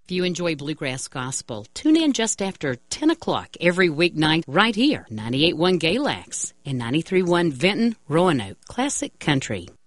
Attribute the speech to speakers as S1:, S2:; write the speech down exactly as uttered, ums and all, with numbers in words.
S1: If you enjoy Bluegrass Gospel, tune in just after ten o'clock every weeknight right here, ninety-eight point one Galax and ninety-three point one Vinton, Roanoke Classic Country.